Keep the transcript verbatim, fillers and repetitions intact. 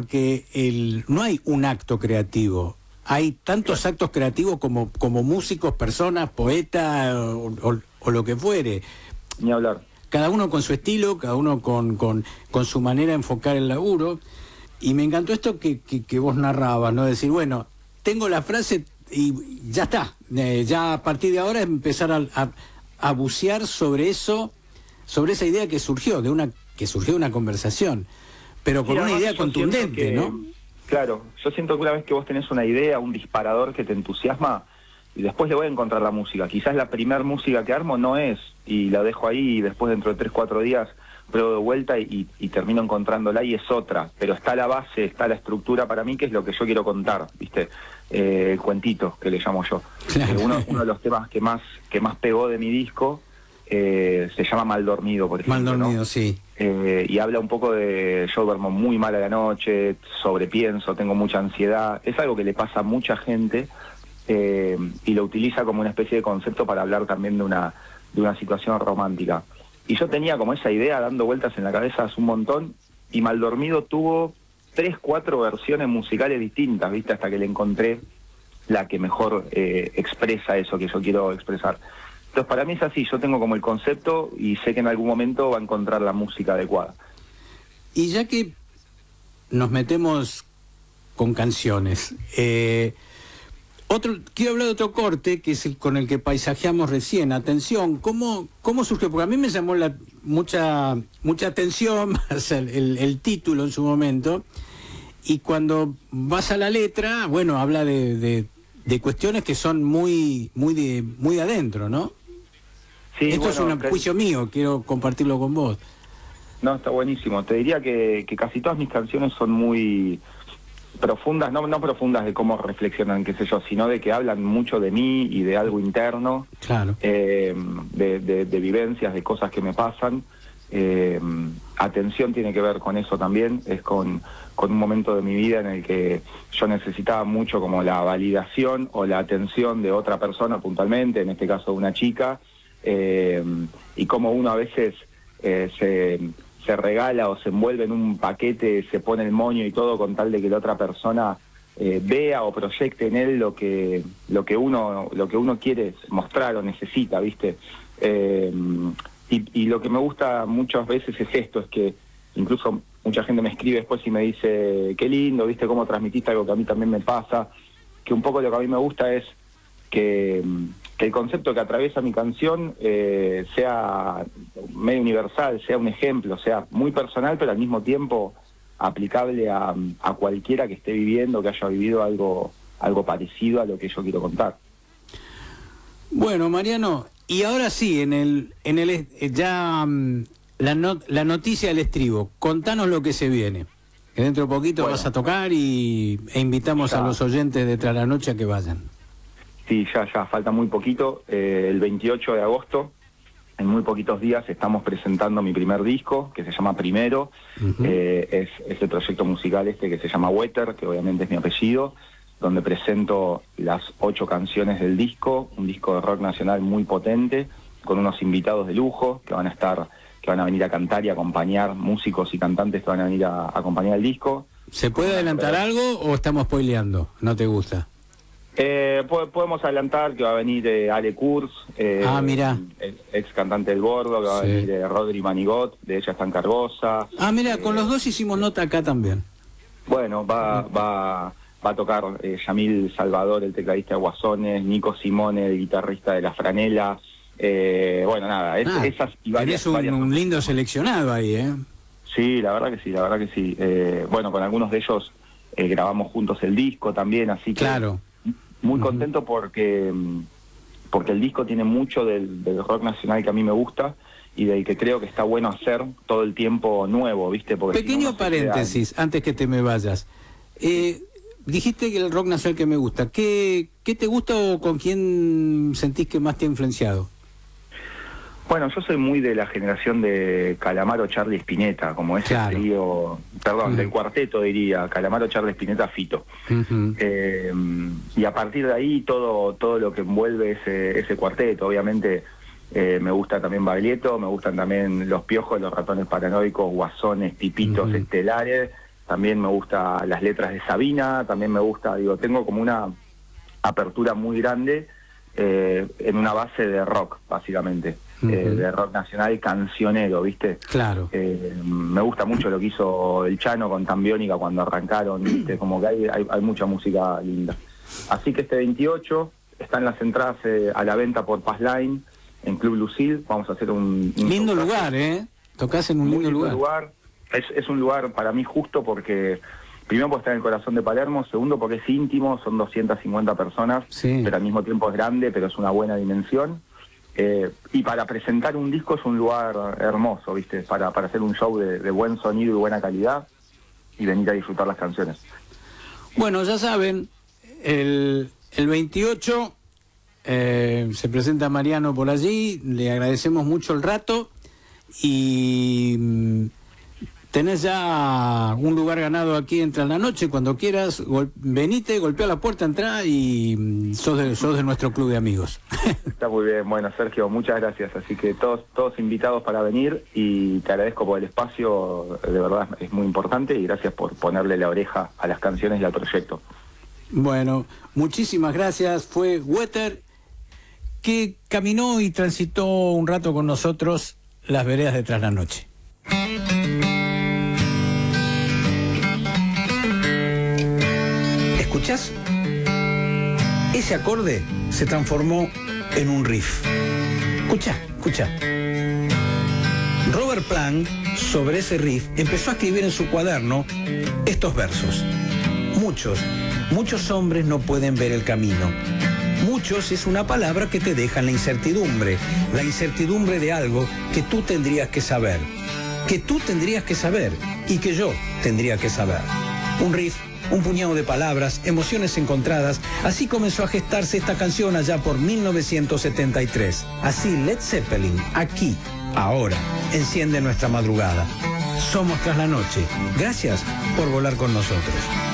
porque el, no hay un acto creativo. Hay tantos Claro. actos creativos como, como músicos, personas, poetas o, o, o lo que fuere. Ni hablar. Cada uno con su estilo, cada uno con, con, con su manera de enfocar el laburo. Y me encantó esto que, que, que vos narrabas, ¿no? Decir, bueno, tengo la frase y ya está. Eh, ya a partir de ahora empezar a, a, a bucear sobre eso, sobre esa idea que surgió, de una que surgió de una conversación, pero con Sí, una además idea yo siento contundente, que, ¿no? claro, yo siento que una vez que vos tenés una idea, un disparador que te entusiasma, y después le voy a encontrar la música. Quizás la primer música que armo no es, y la dejo ahí, y después dentro de tres, cuatro días pruebo de vuelta y, y termino encontrándola y es otra. Pero está la base, está la estructura para mí, que es lo que yo quiero contar, ¿viste? Eh, el cuentito, que le llamo yo. Claro. Eh, uno, uno de los temas que más, que más pegó de mi disco eh, se llama Mal Dormido, por ejemplo, Mal dormido, ¿no? sí. Eh, y habla un poco de yo duermo muy mal a la noche, sobrepienso, tengo mucha ansiedad. Es algo que le pasa a mucha gente eh, y lo utiliza como una especie de concepto para hablar también de una, de una situación romántica. Y yo tenía como esa idea dando vueltas en la cabeza hace un montón y Mal Dormido tuvo tres, cuatro versiones musicales distintas, ¿viste? Hasta que le encontré la que mejor eh, expresa eso que yo quiero expresar. Entonces para mí es así, yo tengo como el concepto y sé que en algún momento va a encontrar la música adecuada. Y ya que nos metemos con canciones, eh, otro, quiero hablar de otro corte, que es el con el que paisajeamos recién. Atención, ¿cómo, cómo surgió? Porque a mí me llamó la, mucha, mucha atención el, el, el título en su momento, y cuando vas a la letra, bueno, habla de, de, de cuestiones que son muy, muy, de, muy adentro, ¿no? Sí, Esto bueno, es un que- juicio mío, quiero compartirlo con vos. no, está buenísimo. Te diría que, que casi todas mis canciones son muy profundas, no, no profundas de cómo reflexionan, qué sé yo, sino de que hablan mucho de mí y de algo interno, Claro. eh, de, de, de vivencias, de cosas que me pasan. Eh, Atención tiene que ver con eso también, es con, con un momento de mi vida en el que yo necesitaba mucho como la validación o la atención de otra persona puntualmente, en este caso de una chica, eh, y cómo uno a veces eh, se, se regala o se envuelve en un paquete, se pone el moño y todo con tal de que la otra persona eh, vea o proyecte en él lo que lo que uno lo que uno quiere mostrar o necesita, ¿viste? Eh, y, y lo que me gusta muchas veces es esto, es que incluso mucha gente me escribe después y me dice, qué lindo, ¿viste cómo transmitiste algo que a mí también me pasa? Que un poco lo que a mí me gusta es que, que el concepto que atraviesa mi canción eh, sea medio universal, sea un ejemplo, sea muy personal, pero al mismo tiempo aplicable a, a cualquiera que esté viviendo, que haya vivido algo, algo parecido a lo que yo quiero contar. Bueno, Mariano, y ahora sí, en el, en el eh, ya mm, la, no, la noticia del estribo. Contanos lo que se viene. Que dentro de poquito Bueno, vas a tocar y e invitamos ya. a los oyentes de Tras la Noche a que vayan. Sí, ya, ya, falta muy poquito. Eh, el veintiocho de agosto, en muy poquitos días, estamos presentando mi primer disco, que se llama Primero. Uh-huh. Eh, es, es el proyecto musical este que se llama Wetter, que obviamente es mi apellido, donde presento las ocho canciones del disco, un disco de rock nacional muy potente, con unos invitados de lujo que van a estar, que van a venir a cantar y acompañar, músicos y cantantes que van a venir a, a acompañar el disco. ¿Se puede adelantar algo o estamos spoileando? ¿No te gusta? Eh, po- podemos adelantar que va a venir eh, Ale Kurz, eh, Ah, mirá. ex, ex cantante del Bordo, que va a Sí. venir eh, Rodri Manigot, de Ella está en Cargosa. Ah, mira, eh, con los dos hicimos nota acá también. Bueno, va, va, va a tocar eh, Yamil Salvador, el tecladista de Guasones, Nico Simone, el guitarrista de La Franela. Eh, bueno, nada, es, Ah, esas y varias, tenés un, varias un lindo cosas. seleccionado ahí, ¿eh? Sí, la verdad que sí, la verdad que sí. Eh, bueno, con algunos de ellos eh, grabamos juntos el disco también, así que Claro. muy Ujú. contento porque, mm, porque el disco tiene mucho del, del rock nacional que a mí me gusta y del que creo que está bueno hacer todo el tiempo nuevo, ¿viste? Porque si no, Pequeño uno se queda en- paréntesis, antes que te me vayas. Eh, dijiste que el rock nacional que me gusta. ¿Qué, ¿Qué te gusta o con quién sentís que más te ha influenciado? Bueno, yo soy muy de la generación de Calamaro, Charlie Spinetta, como ese Claro. trío, perdón, Ujú. del cuarteto diría, Calamaro, Charlie Spinetta, Fito. Uh-huh. Eh, y a partir de ahí todo todo lo que envuelve ese, ese cuarteto, obviamente eh, me gusta también Baglietto, me gustan también Los Piojos, Los Ratones Paranoicos, Guasones, Tipitos, Uh-huh. Estelares, también me gusta las letras de Sabina, también me gusta, digo, tengo como una apertura muy grande eh, en una base de rock, básicamente, uh-huh. eh, de rock nacional cancionero, ¿viste? Claro. Eh, me gusta mucho lo que hizo el Chano con Tambiónica cuando arrancaron, ¿viste? Como que hay, hay, hay mucha música linda. Así que este veintiocho están las entradas eh, a la venta por Passline en Club Lucil. Vamos a hacer un... un lindo tocazo. Lugar, ¿eh? Tocás en un lindo, lindo lugar. lugar. Es, es un lugar para mí justo porque... Primero porque está en el corazón de Palermo, segundo porque es íntimo, son doscientas cincuenta personas, sí. pero al mismo tiempo es grande, pero es una buena dimensión. Eh, y para presentar un disco es un lugar hermoso, ¿viste? Para, para hacer un show de, de buen sonido y buena calidad y venir a disfrutar las canciones. Bueno, ya saben, el, el veintiocho eh, se presenta Mariano por allí, le agradecemos mucho el rato y... Tenés ya un lugar ganado aquí entre la noche, cuando quieras, gol- venite, golpea la puerta, entrá y sos de, sos de nuestro club de amigos. Está muy bien, bueno Sergio, muchas gracias, así que todos todos invitados para venir y te agradezco por el espacio, de verdad es muy importante y gracias por ponerle la oreja a las canciones y al proyecto. Bueno, muchísimas gracias, fue Wetter que caminó y transitó un rato con nosotros las veredas de Tras la Noche. ¿Escuchás? Ese acorde se transformó en un riff. Escuchá, escuchá. Robert Plant, sobre ese riff, empezó a escribir en su cuaderno estos versos. Muchos, muchos hombres no pueden ver el camino. Muchos es una palabra que te deja en la incertidumbre, la incertidumbre de algo que tú tendrías que saber, que tú tendrías que saber y que yo tendría que saber. Un riff, un puñado de palabras, emociones encontradas. Así comenzó a gestarse esta canción allá por mil novecientos setenta y tres. Así Led Zeppelin, aquí, ahora, enciende nuestra madrugada. Somos Tras la Noche. Gracias por volar con nosotros.